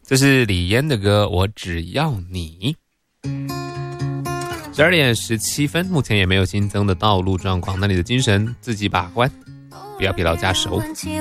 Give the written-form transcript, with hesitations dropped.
这是李嫣的歌《我只要你》。12点17分，目前也没有新增的道路状况，那你的精神自己把关，不要疲劳驾驶哦。